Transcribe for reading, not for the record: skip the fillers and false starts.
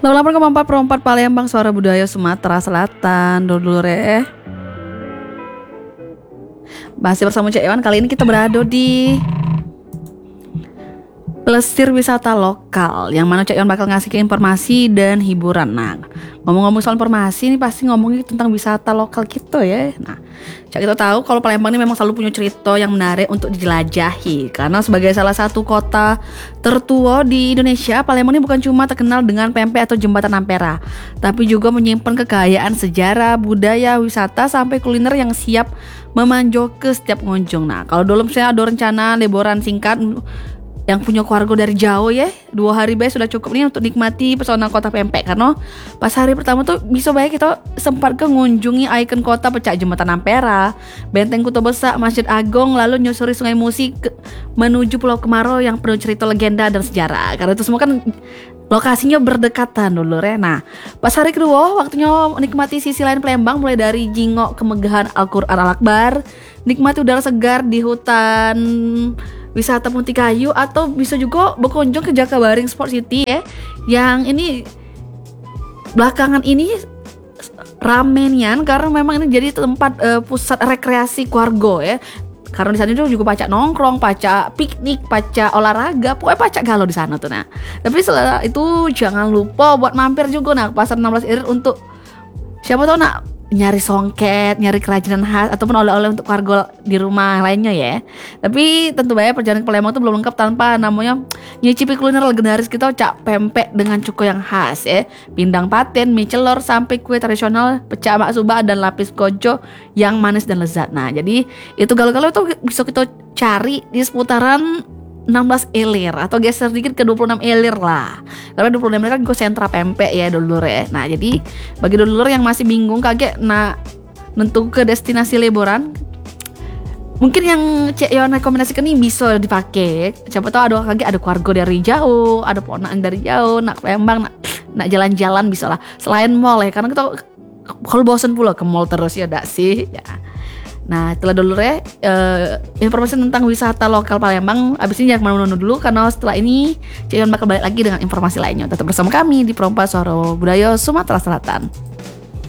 88,4 Palembang, suara budaya Sumatera Selatan. Dulu masih bersama Cek Iwan. Kali ini kita berada di Plesir wisata lokal, yang mana Cek Iwan bakal ngasih ke informasi dan hiburan. Nah, ngomong-ngomong soal informasi ini pasti ngomongin tentang wisata lokal gitu ya. Nah, kita tahu kalau Palembang ini memang selalu punya cerita yang menarik untuk dijelajahi. Karena sebagai salah satu kota tertua di Indonesia, Palembang ini bukan cuma terkenal dengan pempek atau jembatan Ampera, tapi juga menyimpan kekayaan sejarah, budaya, wisata, sampai kuliner yang siap memanjau ke setiap pengunjung. Nah, kalau dulu misalnya ada rencana liburan singkat yang punya keluarga dari jauh ya, 2 hari baik sudah cukup nih untuk nikmati pesona kota pempek. Karena pas hari pertama tuh bisa baik kita sempat mengunjungi ikon kota pecah jembatan Ampera, Benteng Kota Besar, Masjid Agung, lalu nyusuri Sungai Musi menuju Pulau Kemarau yang penuh cerita legenda dan sejarah. Karena itu semua kan lokasinya berdekatan dulu ya. Nah, pas hari kedua waktunya menikmati sisi lain Palembang, mulai dari jingok kemegahan Al-Quran Al-Akbar, nikmati udara segar di hutan wisata Muntikayu, atau bisa juga berkunjung ke Jakabaring Sport City ya, yang ini belakangan ini ramenian karena memang ini jadi tempat pusat rekreasi keluarga ya. Karena di sana itu juga pacak nongkrong, pacak piknik, pacak olahraga, pokoknya pacak galau di sana tuh. Nah, tapi setelah itu jangan lupa buat mampir juga ke Pasar 16 Irit untuk siapa tahu nyari songket, nyari kerajinan khas ataupun oleh-oleh untuk keluarga di rumah lainnya ya. Tapi tentu saja perjalanan ke Palembang itu belum lengkap tanpa namanya nyicipi kuliner legendaris kita, cak pempek dengan cuko yang khas ya, pindang paten, mie celor, sampai kue tradisional pecak mak subah dan lapis kojo yang manis dan lezat. Nah, jadi itu galau-galau itu bisa kita cari di seputaran 16 Ilir atau geser dikit ke 26 Ilir lah. Karena 26 Ilir kan gue sentra pempek ya dulur ya. Nah, jadi bagi dulur yang masih bingung kaget nentu ke destinasi liburan, mungkin yang Cek Yon rekomendasikan ini bisa dipakai. Siapa tahu ada keluarga dari jauh, ada ponakan dari jauh, Palembang, nak jalan-jalan bisa lah. Selain mall ya, karena kita kalau bosan pula ke mall terus ya enggak sih ya. Nah, itulah dulu ya informasi tentang wisata lokal Palembang. Abis ini jangan kemana-mana dulu, karena setelah ini Cek Yon bakal balik lagi dengan informasi lainnya. Tetap bersama kami di Perompak Suara Budaya Sumatera Selatan.